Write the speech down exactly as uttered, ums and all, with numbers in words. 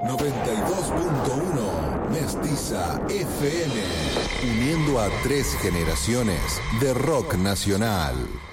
noventa y dos punto uno Mestiza F M, uniendo a tres generaciones de rock nacional.